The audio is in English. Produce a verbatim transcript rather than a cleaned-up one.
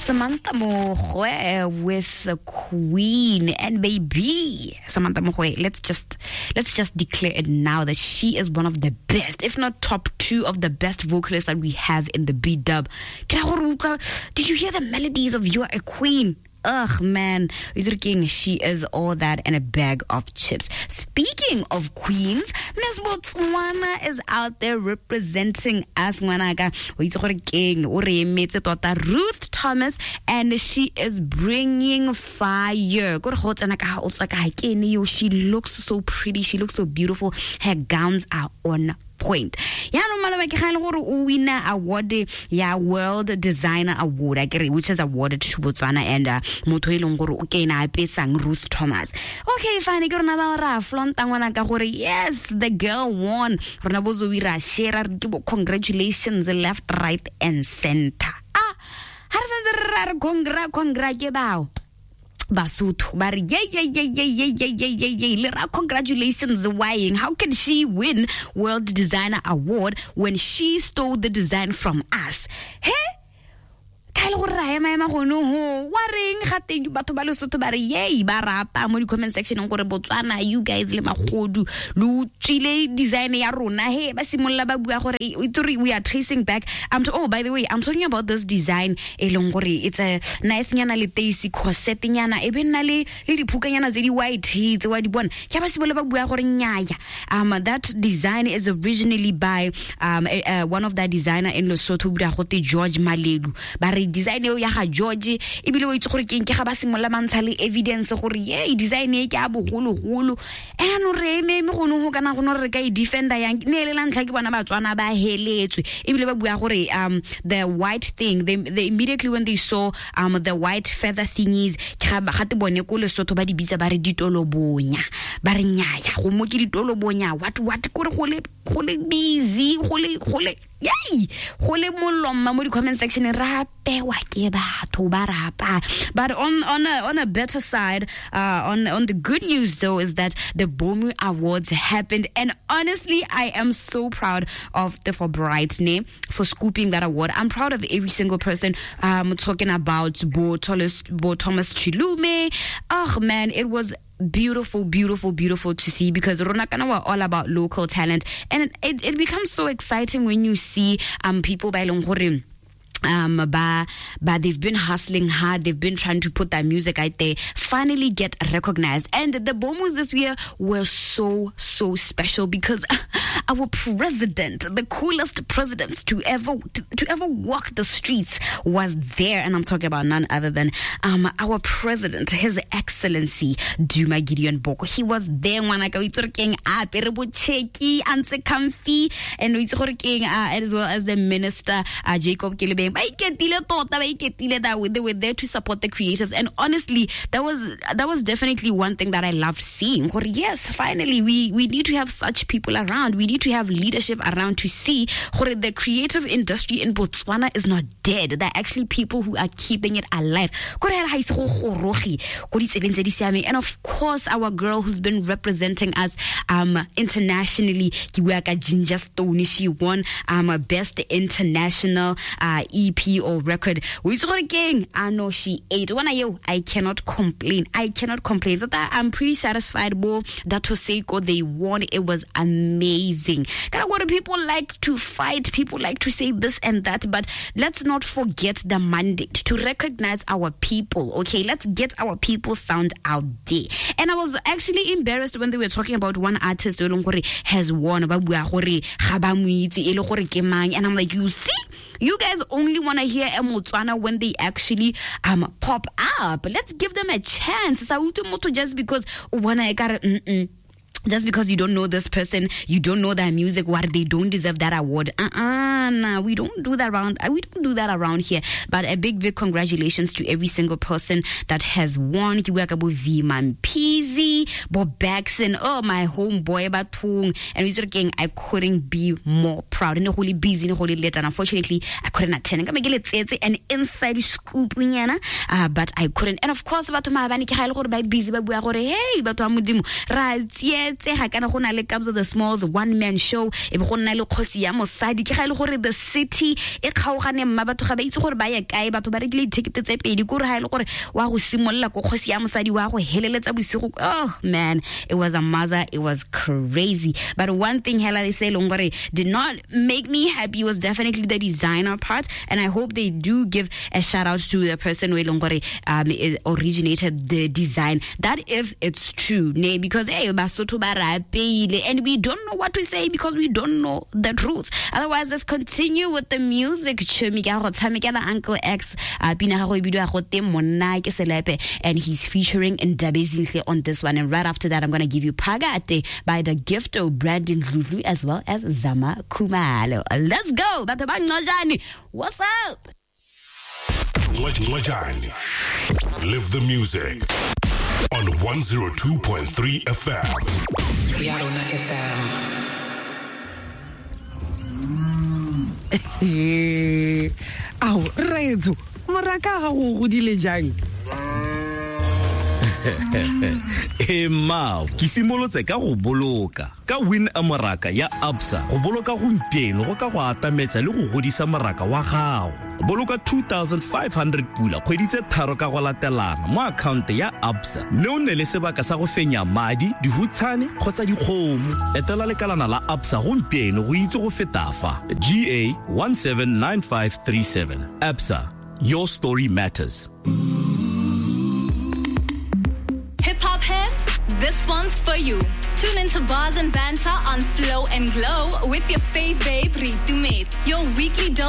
Samantha Mogoe with the Queen and baby Samantha Mogoe. Let's just let's just declare it now that she is one of the best, if not top two of the best vocalists that we have in the B-dub. Did you hear the melodies of "You're a Queen"? Ugh, man, she is all that and a bag of chips. Speaking of queens, Miss Botswana is out there representing us. Ruth Thomas, and she is bringing fire. She looks so pretty. She looks so beautiful. Her gowns are on point. Ya no mala ba ke ga le gore o winner award ya World Designer Award, which is awarded to Botswana, and uh, motho e leng gore o ke na apesang Ruth Thomas. Okay, fine, ke rona ba ra flontangwana ka gore yes, the girl won. Rona bozo wi ra share re ke congratulations left, right and center. Ah, ha re sa congra congra ke bao Basutho bari yay yay yay yay yay yay yay yay yay. Congratulations, Wying. How can she win World Designer Award when she stole the design from us? Hey, waring gateng batho ba Lesotho ba re yay ba rata mo di comment section gore Botswana you guys le magodu lo tsile design ya rona. Hey, ba simolla ba bua gore we are tracing back. I'm to, oh by the way, I'm talking about this design e leng gore it's a nice nyana le teisi corset nyana e be nna le le diphuka nyana tse di white tse wa di bona ke ba simolla ba bua gore nyaya. Um that design is originally by um uh, one of the designer in Lesotho bua go te George Maledu. Ba re design e ya ga George e bile o itse gore ke nke ga ba simolla mantsha le evidence gore ye design e ke a bogolo golo eno re me me gono go kana gono re ka e defender yang ne le lantla ke bona Batswana ba heletswe e bile ba bua gore um the white thing, they, they immediately when they saw um the white feather thingies ga ba gate bone ko Lesotho ba di bitsa ba re ditolobonya ba re nyaya go mo ke ditolobonya what what gore go le go le busy go le go le yay go le molomma mo di comment section ra pewa ke batho ba rapa. But on on a, on a better side, uh on on the good news though is that the Bomu Awards happened, and honestly I am so proud of the Fulbright for scooping that award. I'm proud of every single person. Um talking about Bo Thomas Bo Thomas Chilume. Oh man, it was beautiful, beautiful, beautiful to see, because Ronakana were all about local talent, and it, it, it becomes so exciting when you see um people by Longhorim. Um, ba, ba, they've been hustling hard. They've been trying to put their music out there, finally get recognized. And the Bomus this year were so, so special because our president, the coolest president to ever, to, to ever walk the streets, was there. And I'm talking about none other than, um, our president, His Excellency, Duma Gideon Boko. He was there when I go king up, cheki, anse comfy, and we talking, uh, as well as the minister, uh, Jacob Kilebe. They were there to support the creatives, and honestly, that was that was definitely one thing that I loved seeing. Yes, finally, we we need to have such people around. We need to have leadership around to see the creative industry in Botswana is not dead. There are actually people who are keeping it alive. And of course, our girl who's been representing us um internationally, Ginger Stone, she won um best international uh E P or record. I know she ate. When I I cannot complain. I cannot complain. That I'm pretty satisfied. Bo that Toseko, they won. It was amazing. What do people like to fight? People like to say this and that, but let's not forget the mandate to recognize our people. Okay, let's get our people sound out there. And I was actually embarrassed when they were talking about one artist has won. And I'm like, you see, you guys only want to hear Motswana when they actually um pop up. Let's give them a chance. Just because just because you don't know this person, you don't know their music, what they don't deserve that award. Uh-uh, nah, we don't do that around. We don't do that around here. But a big, big congratulations to every single person that has won. Kiwakabu V Mampizi, Bob Baxon, oh my homeboy Batung, and we again, I couldn't be more proud. And holy busy, holy late, and unfortunately, I couldn't attend. I'm gonna get an inside scoop, uh, but I couldn't. And of course, about my busy, but hey, but I'm right, yes. etsega kana go na le Kabza the Smalls one man show e be go nna le Kgosi ya Mosadi ke ga ile gore the city e kgaogane mma batho ga ba itse gore ba ya kae batho ba rekile ticket tse pedi gore ha ile gore wa go simolla go Kgosi ya Mosadi wa go heleletsa bosigo. Oh man, it was a mother, it was crazy. But one thing hela they say longore did not make me happy was definitely the designer part, and I hope they do give a shout out to the person who longore um originated the design, that if it's true, ne, because hey Basotho ba rapile and we don't know what to say because we don't know the truth. Otherwise, let's continue with the music. Chumi ka go tshamekela Uncle X uh, pina go ibidio go te monna ke selepe, and he's featuring Ndabezinhle on this one. And right after that, I'm going to give you Phakade by the Gifto, Brandon Lulu, as well as Zama Khumalo. Let's go. Batho ba Ncojani. What's up? Ncojani. Live the music on one oh two point three F M. Yarona F M. Au, Rezo, maraka ga go godile jang? E mao ke simolotse ka go boloka ka win a moraka ya Absa go boloka gompieno go ka go atametsa le go godisa moraka wa gago. Boloka two thousand five hundred pula kgweditse tharo ka go latelana mo account ya Absa, mme o ne le sebaka sa go fenya madi dihutshane kgotsa dikgomo. Etela lekalana la Absa gompieno go itse go feta fa. G A one seven nine five three seven. Absa, your story matters. Hip-hop heads, this one's for you. Tune into Bars and Banter on Flow and Glow with your fave babe, Ritu Mates. Your weekly dose